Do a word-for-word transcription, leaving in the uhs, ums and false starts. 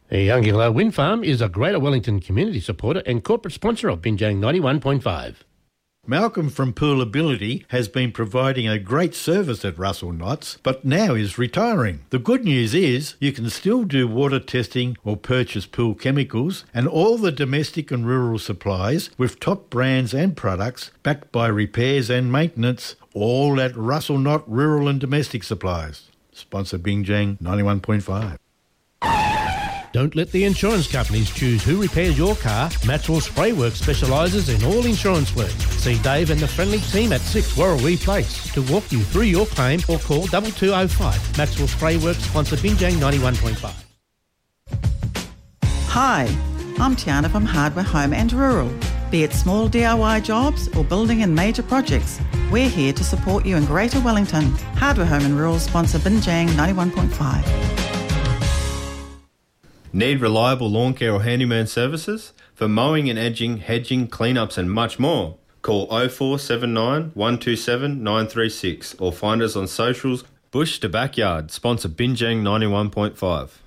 The Youngilla Wind Farm is a Greater Wellington community supporter and corporate sponsor of Binjang ninety-one point five. Malcolm from Poolability has been providing a great service at Russell Knots, but now is retiring. The good news is you can still do water testing or purchase pool chemicals and all the domestic and rural supplies with top brands and products backed by repairs and maintenance, all at Russell Knott Rural and Domestic Supplies. Sponsor Binjang ninety-one point five. Don't let the insurance companies choose who repairs your car. Maxwell Spray Works specialises in all insurance work. See Dave and the friendly team at six Warrawee Place to walk you through your claim or call two two oh five. Maxwell Spray Works sponsor Binjang ninety-one point five. Hi, I'm Tiana from Hardware Home and Rural. Be it small D I Y jobs or building and major projects, we're here to support you in Greater Wellington. Hardware Home and Rural sponsor Binjang ninety-one point five. Need reliable lawn care or handyman services? For mowing and edging, hedging, cleanups and much more. Call oh four seven nine, one two seven, nine three six or find us on socials. Bush to Backyard, sponsor Binjang ninety-one point five.